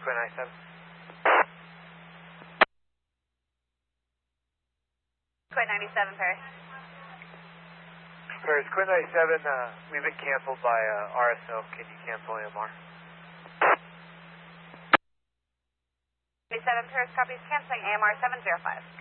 Quinn 97. Quinn 97, Paris. Paris, Quinn 97, we've been canceled by RSO. Can you cancel AMR? 97, Paris, copies canceling AMR 705.